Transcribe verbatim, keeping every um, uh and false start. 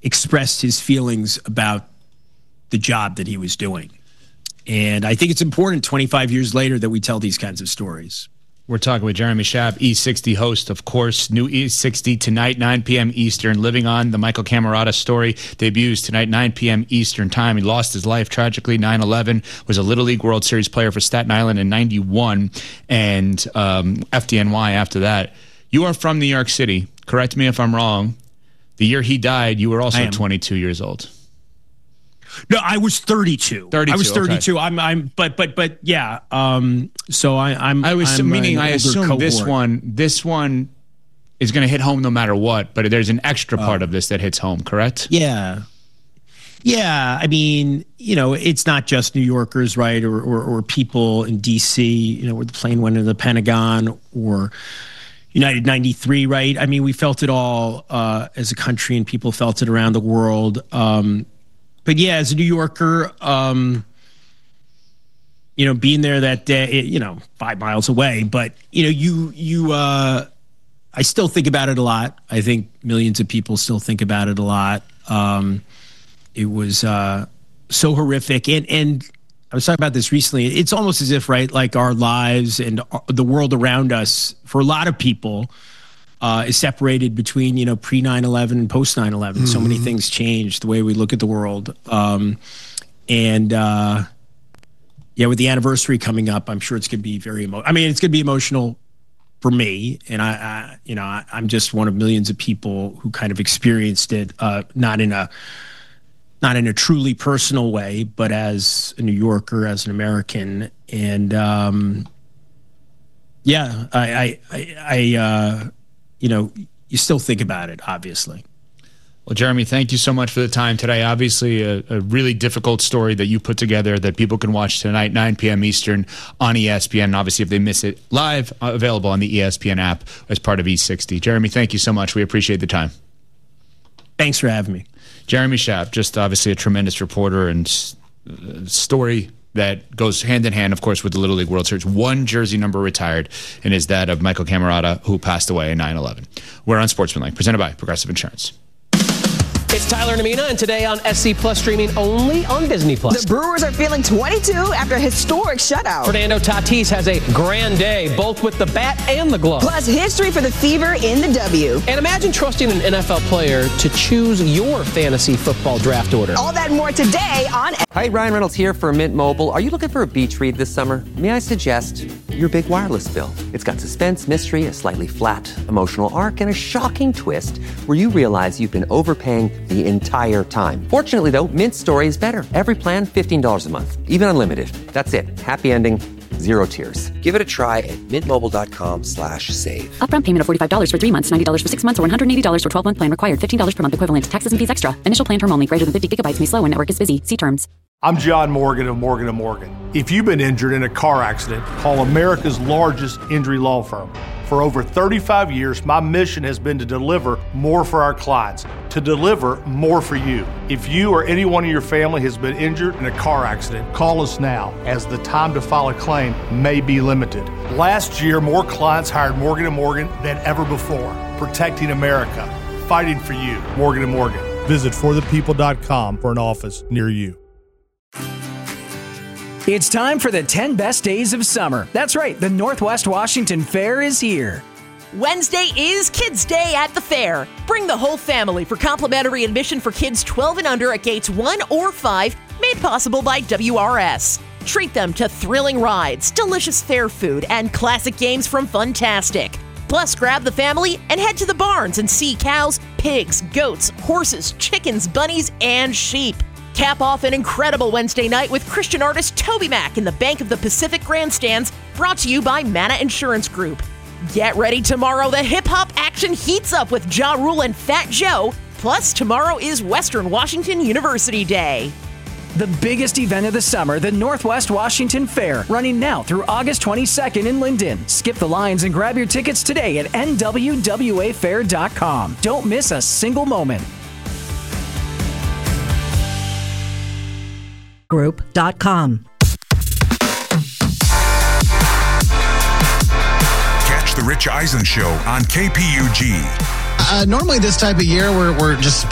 expressed his feelings about the job that he was doing. And I think it's important twenty-five years later that we tell these kinds of stories. We're talking with Jeremy Schaap, E sixty host, of course. New E sixty tonight, nine p.m. Eastern. Living on the Michael Camerota story debuts tonight, nine p.m. Eastern time. He lost his life tragically, nine eleven. Was a Little League World Series player for Staten Island in ninety-one and um, F D N Y after that. You are from New York City. Correct me if I'm wrong. The year he died, you were also twenty-two years old. No, I was thirty-two. thirty-two. I was thirty-two. Okay. I'm. I'm. But. But. But. Yeah. Um. So I. I'm. I was I'm meaning. I assume cohort. this one. This one is going to hit home no matter what. But there's an extra part oh. of this that hits home. Correct? Yeah. Yeah. I mean, you know, it's not just New Yorkers, right? Or or, or people in D C. You know, where the plane went into the Pentagon, or United ninety-three, right? I mean, we felt it all uh, as a country, and people felt it around the world. Um, But yeah, as a New Yorker, um, you know, being there that day, you know, five miles away, but you know, you, you, uh, I still think about it a lot. I think millions of people still think about it a lot. Um, it was, uh, so horrific. And, and I was talking about this recently. It's almost as if, right, like our lives and the world around us, for a lot of people, Uh, is separated between, you know, pre nine eleven and post nine eleven. Mm-hmm. So many things changed the way we look at the world. Um, and, uh, yeah, with the anniversary coming up, I'm sure it's going to be very emo- I mean, it's going to be emotional for me. And, I, I you know, I, I'm just one of millions of people who kind of experienced it, uh, not in a not in a truly personal way, but as a New Yorker, as an American. And, um, yeah, I, I, I, I uh, you know, you still think about it, obviously. Well, Jeremy, thank you so much for the time today. Obviously, a, a really difficult story that you put together that people can watch tonight, nine p.m. Eastern on E S P N. And obviously, if they miss it, live, uh, available on the E S P N app as part of E sixty. Jeremy, thank you so much. We appreciate the time. Thanks for having me. Jeremy Schaap, just obviously a tremendous reporter and uh, story that goes hand in hand, of course, with the Little League World Series. One jersey number retired, and is that of Michael Camerota, who passed away in nine eleven. We're on Sportsmanlike, presented by Progressive Insurance. It's Tyler and Amina, and today on S C Plus, streaming only on Disney Plus. The Brewers are feeling twenty-two after a historic shutout. Fernando Tatis has a grand day, both with the bat and the glove. Plus, history for the Fever in the W. And imagine trusting an N F L player to choose your fantasy football draft order. All that and more today on... Hi, Ryan Reynolds here for Mint Mobile. Are you looking for a beach read this summer? May I suggest your big wireless bill? It's got suspense, mystery, a slightly flat emotional arc, and a shocking twist where you realize you've been overpaying the entire time. Fortunately, though, Mint's story is better. Every plan, fifteen dollars a month, even unlimited. That's it. Happy ending, zero tears. Give it a try at mintmobile.com slash save. Upfront payment of forty-five dollars for three months, ninety dollars for six months, or one hundred eighty dollars for twelve-month plan required. fifteen dollars per month equivalent. Taxes and fees extra. Initial plan term only. Greater than fifty gigabytes may slow when network is busy. See terms. I'm John Morgan of Morgan and Morgan. If you've been injured in a car accident, call America's largest injury law firm. For over thirty-five years, my mission has been to deliver more for our clients, to deliver more for you. If you or anyone in your family has been injured in a car accident, call us now, as the time to file a claim may be limited. Last year, more clients hired Morgan and Morgan than ever before, protecting America, fighting for you. Morgan and Morgan. Visit for the people dot com for an office near you. It's time for the ten best days of summer. That's right, the Northwest Washington Fair is here. Wednesday is Kids Day at the fair. Bring the whole family for complimentary admission for kids twelve and under at gates one or five, made possible by W R S. Treat them to thrilling rides, delicious fair food, and classic games from Funtastic. Plus, grab the family and head to the barns and see cows, pigs, goats, horses, chickens, bunnies, and sheep. Cap off an incredible Wednesday night with Christian artist Toby Mac in the Bank of the Pacific Grandstands, brought to you by Mana Insurance Group. Get ready tomorrow, the hip-hop action heats up with Ja Rule and Fat Joe. Plus, tomorrow is Western Washington University Day. The biggest event of the summer, the Northwest Washington Fair, running now through August twenty-second in Linden. Skip the lines and grab your tickets today at N W W A fair dot com. Don't miss a single moment. Group dot com. Catch the Rich Eisen Show on K P U G. Uh, normally this type of year, we're, we're just